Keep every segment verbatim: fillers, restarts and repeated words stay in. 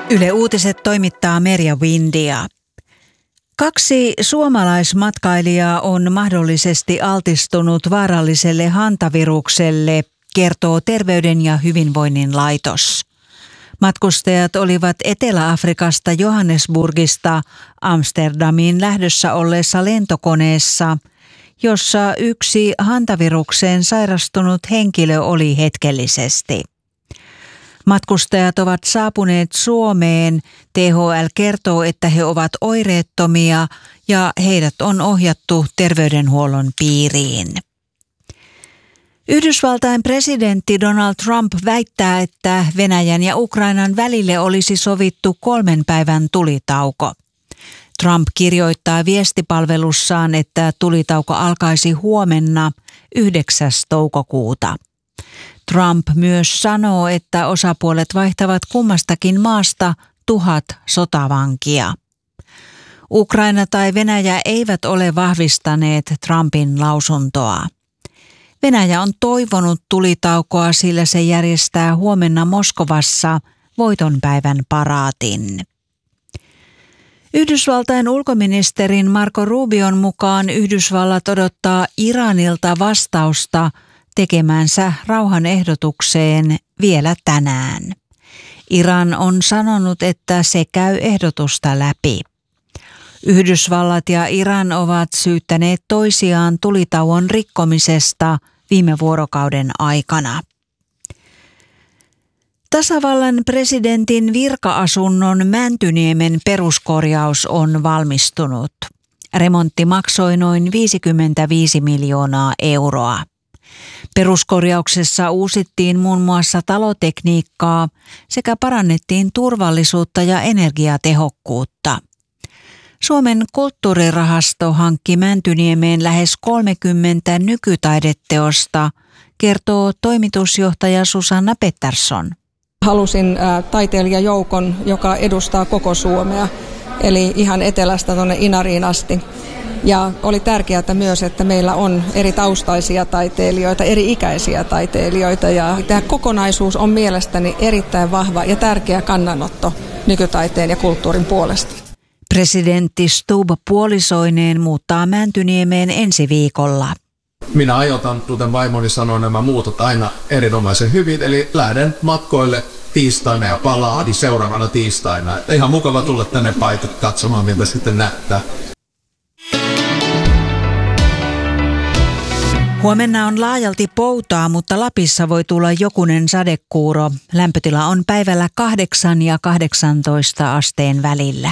Yle Uutiset toimittaa Merja Windia. Kaksi suomalaismatkailijaa on mahdollisesti altistunut vaaralliselle hantavirukselle, kertoo Terveyden ja hyvinvoinnin laitos. Matkustajat olivat Etelä-Afrikasta Johannesburgista Amsterdamiin lähdössä olleessa lentokoneessa, jossa yksi hantavirukseen sairastunut henkilö oli hetkellisesti. Matkustajat ovat saapuneet Suomeen. T H L kertoo, että he ovat oireettomia ja heidät on ohjattu terveydenhuollon piiriin. Yhdysvaltain presidentti Donald Trump väittää, että Venäjän ja Ukrainan välille olisi sovittu kolmen päivän tulitauko. Trump kirjoittaa viestipalvelussaan, että tulitauko alkaisi huomenna yhdeksäs toukokuuta. Trump myös sanoo, että osapuolet vaihtavat kummastakin maasta tuhat sotavankia. Ukraina tai Venäjä eivät ole vahvistaneet Trumpin lausuntoa. Venäjä on toivonut tulitaukoa, sillä se järjestää huomenna Moskovassa voitonpäivän paraatin. Yhdysvaltain ulkoministerin Marco Rubion mukaan Yhdysvallat odottaa Iranilta vastausta tekemänsä rauhanehdotukseen vielä tänään. Iran on sanonut, että se käy ehdotusta läpi. Yhdysvallat ja Iran ovat syyttäneet toisiaan tulitauon rikkomisesta viime vuorokauden aikana. Tasavallan presidentin virka-asunnon Mäntyniemen peruskorjaus on valmistunut. Remontti maksoi noin viisikymmentäviisi miljoonaa euroa. Peruskorjauksessa uusittiin muun muassa talotekniikkaa sekä parannettiin turvallisuutta ja energiatehokkuutta. Suomen kulttuurirahasto hankki Mäntyniemeen lähes kolmekymmentä nykytaideteosta, kertoo toimitusjohtaja Susanna Pettersson. Halusin taiteilijajoukon, joka edustaa koko Suomea, eli ihan etelästä tuonne Inariin asti. Ja oli tärkeää myös, että meillä on eri taustaisia taiteilijoita, eri ikäisiä taiteilijoita. Ja tämä kokonaisuus on mielestäni erittäin vahva ja tärkeä kannanotto nykytaiteen ja kulttuurin puolesta. Presidentti Stubb puolisoineen muuttaa Mäntyniemeen ensi viikolla. Minä ajoitan, kuten vaimoni sanoi, nämä muutot aina erinomaisen hyvin, eli lähden matkoille tiistaina ja palaan seuraavana tiistaina. Että ihan mukava tulla tänne paikat katsomaan, miltä sitten näyttää. Huomenna on laajalti poutaa, mutta Lapissa voi tulla jokunen sadekuuro. Lämpötila on päivällä kahdeksan ja kahdeksantoista asteen välillä.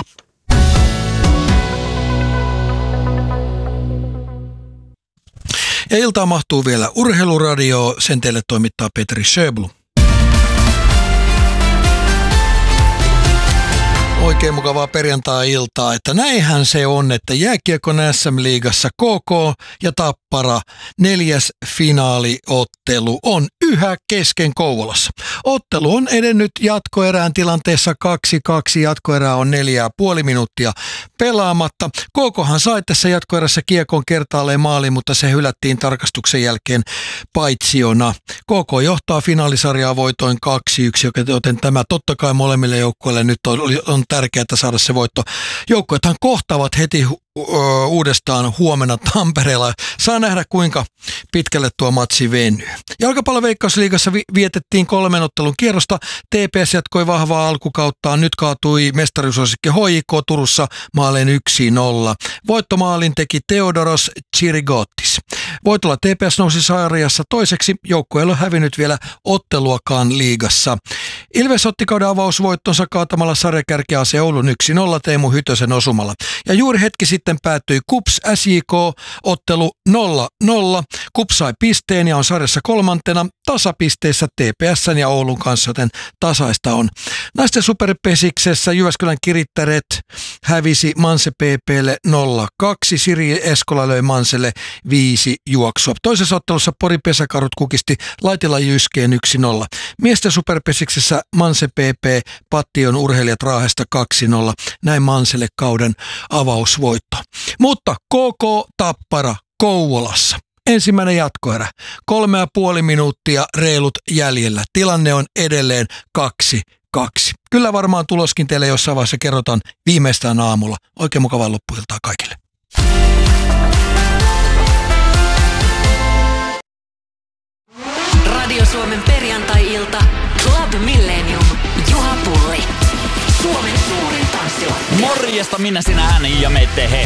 Ja iltaan mahtuu vielä Urheiluradio, sen teille toimittaa Petri Sjöblom. Oikein mukavaa perjantai-iltaa, että näinhän se on, että jääkiekon S M-liigassa K K ja Tappara neljäs finaaliottelu on yhä kesken Kouvolassa. Ottelu on edennyt jatkoerään tilanteessa kaksi kaksi, jatkoerää on neljä ja puoli minuuttia pelaamatta. K K:han sai tässä jatkoerässä kiekon kertaalleen maaliin, mutta se hylättiin tarkastuksen jälkeen paitsiona. K K johtaa finaalisarjaa voitoin kaksi yksi, joten tämä totta kai molemmille joukkueille nyt on, on tärkeää saada se voitto. Joukkueethan kohtaavat heti uudestaan huomenna Tampereella. Saa nähdä, kuinka pitkälle tuo matsi venyy. Jalkapalloveikkausliigassa vi- vietettiin kolmen ottelun kierrosta. T P S jatkoi vahvaa alkukauttaan. Nyt kaatui mestaruusosikki H J K Turussa maaleen yksi nolla. Voittomaalin teki Theodoros Chirigotis. Voitolla T P S nousi sarjassa toiseksi. Joukkue ei ole hävinnyt vielä otteluakaan liigassa. Ilves otti kauden avausvoittonsa kaatamalla sarjakärkeä se Oulun yksi nolla Teemu Hytösen osumalla. Ja juuri hetki sitten päättyi Kups S J K-ottelu nolla nolla. Kups sai pisteen ja on sarjassa kolmantena tasapisteissä T P S:n ja Oulun kanssa, joten tasaista on. Naisten superpesiksessä Jyväskylän Kirittäret hävisi Manse P P:lle nolla kaksi. Siri Eskola löi Manselle viisi juoksua. Toisessa ottelussa Pori Pesäkarut kukisti Laitila Jyskeen yksi nolla. Miesten superpesiksessä Manse P P Pattion urheilijat Raahesta kaksi nolla. Näin Manselle kauden avausvoitto. Mutta K K Tappara Kouvolassa. Ensimmäinen jatkoerä. Kolme ja puoli minuuttia reilut jäljellä. Tilanne on edelleen kaksi kaksi. Kyllä varmaan tuloskin teille jossain vaiheessa kerrotaan viimeistään aamulla. Oikein mukavaa loppuiltaa kaikille. Radio Suomen perjantai-ilta. Club Millennium. Juha Pulli. Suomen suurin tanssilappi. Morjesta, minä sinä hän ja me te he.